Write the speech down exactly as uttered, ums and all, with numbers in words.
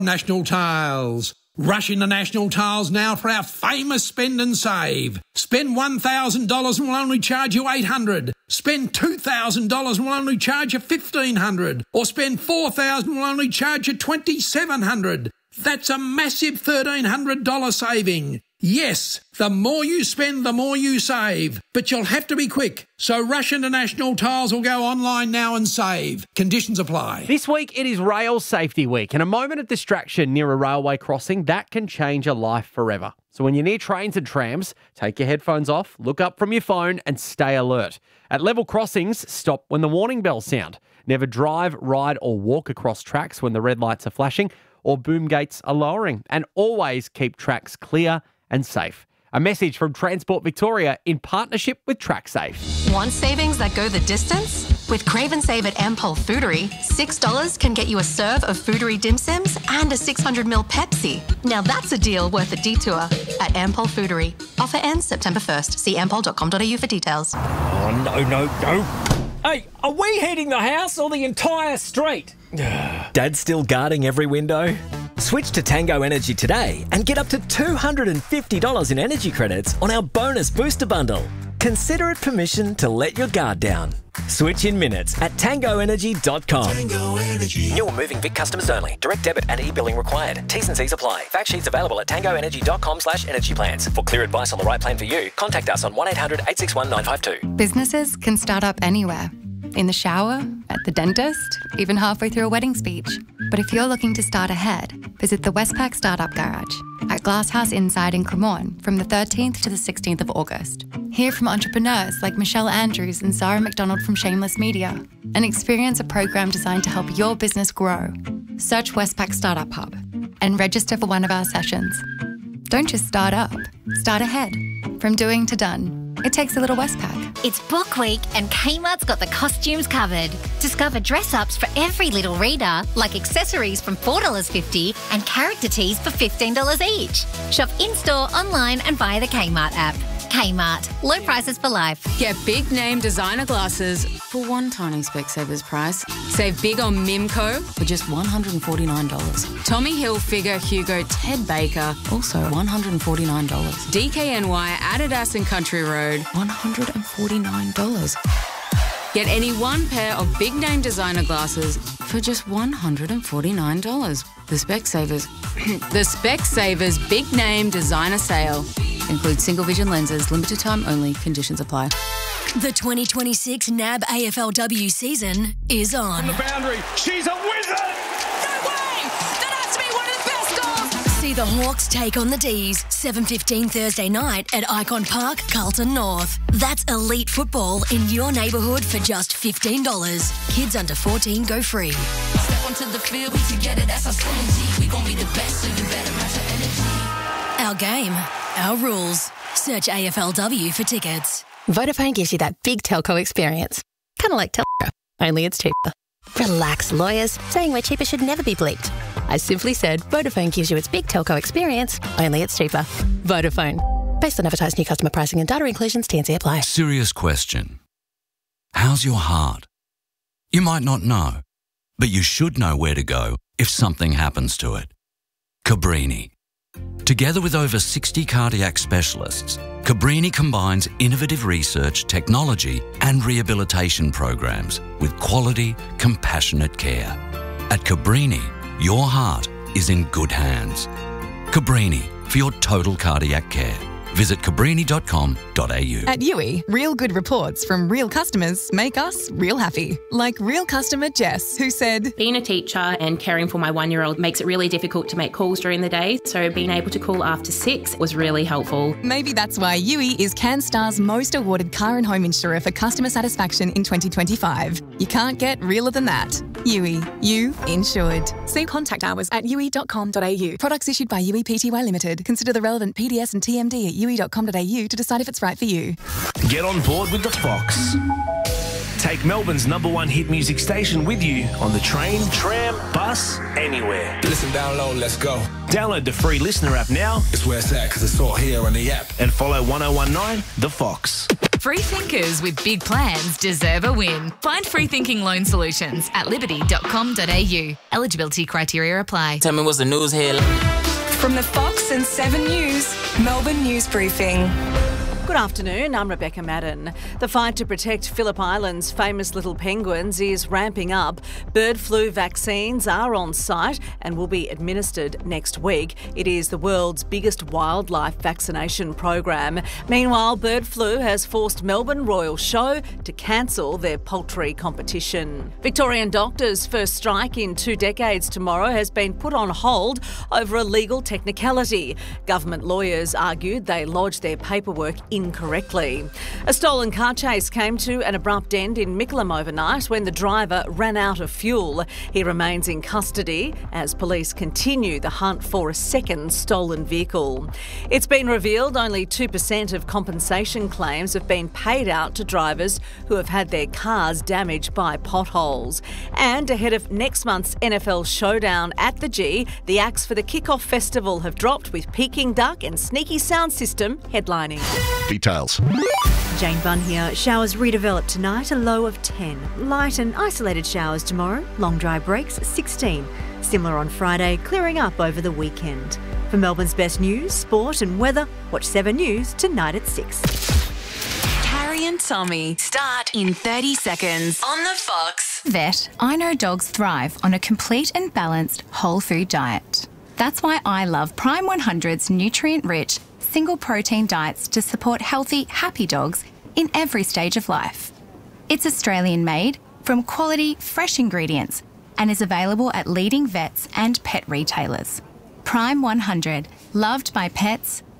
National Tiles. Rush into National Tiles now for our famous spend and save. Spend one thousand dollars and we'll only charge you eight hundred dollars. Spend two thousand dollars and we'll only charge you fifteen hundred dollars. Or spend four thousand dollars and we'll only charge you twenty-seven hundred dollars. That's a massive thirteen hundred dollars saving. Yes, the more you spend, the more you save. But you'll have to be quick. So rush into National Tiles or go online now and save. Conditions apply. This week it is Rail Safety Week, and a moment of distraction near a railway crossing, that can change a life forever. So when you're near trains and trams, take your headphones off, look up from your phone and stay alert. At level crossings, stop when the warning bells sound. Never drive, ride or walk across tracks when the red lights are flashing or boom gates are lowering. And always keep tracks clear and safe. A message from Transport Victoria in partnership with TrackSafe. Want savings that go the distance? With Crave and Save at Ampol Foodery, six dollars can get you a serve of Foodery dim sims and a six hundred milliliter Pepsi. Now that's a deal worth a detour at Ampol Foodery. Offer ends September first. See ampol dot com dot a u for details. Oh, no, no, no. Hey, are we heating the house or the entire street? Dad's still guarding every window? Switch to Tango Energy today and get up to two hundred fifty dollars in energy credits on our bonus booster bundle. Consider it permission to let your guard down. Switch in minutes at tango energy dot com. Tango Energy. New or moving Vic customers only. Direct debit and e-billing required. T's and C's apply. Fact sheets available at tango energy dot com slash energy plans. For clear advice on the right plan for you, contact us on one eight hundred eight six one nine five two. Businesses can start up anywhere. In the shower, at the dentist, even halfway through a wedding speech. But if you're looking to start ahead, visit the Westpac Startup Garage at Glasshouse Inside in Cremorne from the thirteenth to the sixteenth of August. Hear from entrepreneurs like Michelle Andrews and Sarah McDonald from Shameless Media and experience a program designed to help your business grow. Search Westpac Startup Hub and register for one of our sessions. Don't just start up, start ahead. From doing to done. It takes a little Westpac. It's Book Week and Kmart's got the costumes covered. Discover dress-ups for every little reader, like accessories from four dollars fifty and character tees for fifteen dollars each. Shop in-store, online and via the Kmart app. Kmart. Low prices for life. Get big name designer glasses for one tiny Specsavers price. Save big on Mimco for just one hundred forty-nine dollars. Tommy Hilfiger, Hugo, Ted Baker, also one hundred forty-nine dollars. D K N Y, Adidas and Country Road, one hundred forty-nine dollars. Get any one pair of big name designer glasses for just one hundred forty-nine dollars. The Specsavers, the Specsavers Big Name Designer Sale. Includes single vision lenses, limited time only, conditions apply. The twenty twenty-six N A B A F L W season is on. From the boundary, she's a wizard! No way! That has to be one of the best goals! See the Hawks take on the D's, seven fifteen Thursday night at Icon Park, Carlton North. That's elite football in your neighbourhood for just fifteen dollars. Kids under fourteen go free. Step onto the field, we together, that's our synergy. We gon' be the best, so you better match our energy. Our game, our rules. Search A F L W for tickets. Vodafone gives you that big telco experience. Kind of like Telco, only it's cheaper. Relax, lawyers. Saying we're cheaper should never be bleeped. I simply said Vodafone gives you its big telco experience, only it's cheaper. Vodafone. Based on advertised new customer pricing and data inclusions, T and C apply. Serious question. How's your heart? You might not know, but you should know where to go if something happens to it. Cabrini. Together with over sixty cardiac specialists, Cabrini combines innovative research, technology and rehabilitation programs with quality, compassionate care. At Cabrini, your heart is in good hands. Cabrini, for your total cardiac care. Visit cabrini dot com dot a u. At U I, real good reports from real customers make us real happy. Like real customer Jess, who said, being a teacher and caring for my one-year-old makes it really difficult to make calls during the day, so being able to call after six was really helpful. Maybe that's why U I is CanStar's most awarded car and home insurer for customer satisfaction in twenty twenty-five. You can't get realer than that. U I, you insured. See contact hours at u i dot com dot a u. Products issued by U I Pty Limited. Consider the relevant P D S and T M D at u i dot com dot a u to decide if it's right for you. Get on board with the Fox. Take Melbourne's number one hit music station with you on the train, tram, bus, anywhere. Listen, download, let's go. Download the free Listener app now. It's where it's at, because it's all here on the app. And follow one oh one nine The Fox. Free thinkers with big plans deserve a win. Find free thinking loan solutions at liberty dot com dot a u. Eligibility criteria apply. Tell me what's the news here. From the Fox and seven News, Melbourne News Briefing. Good afternoon, I'm Rebecca Madden. The fight to protect Phillip Island's famous little penguins is ramping up. Bird flu vaccines are on site and will be administered next week. It is the world's biggest wildlife vaccination program. Meanwhile, bird flu has forced Melbourne Royal Show to cancel their poultry competition. Victorian doctors' first strike in two decades tomorrow has been put on hold over a legal technicality. Government lawyers argued they lodged their paperwork incorrectly. A stolen car chase came to an abrupt end in Mickleham overnight when the driver ran out of fuel. He remains in custody as police continue the hunt for a second stolen vehicle. It's been revealed only two percent of compensation claims have been paid out to drivers who have had their cars damaged by potholes. And ahead of next month's N F L showdown at the G, the acts for the Kickoff Festival have dropped with Peking Duck and Sneaky Sound System headlining. Details. Jane Bunn here. Showers redevelop tonight, a low of ten. Light and isolated showers tomorrow, long dry breaks, sixteen. Similar on Friday, clearing up over the weekend. For Melbourne's best news, sport and weather, watch seven News tonight at six. Carrie and Tommy start in thirty seconds on the Fox. Vet, I know dogs thrive on a complete and balanced whole food diet. That's why I love Prime one hundred's nutrient-rich, single protein diets to support healthy, happy dogs in every stage of life. It's Australian made from quality, fresh ingredients and is available at leading vets and pet retailers. Prime one hundred, loved by pets,